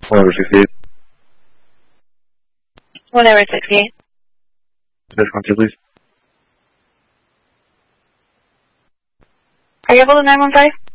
Whatever, 68. Whatever, 68. Dispatch contact, please. Are you able to 915?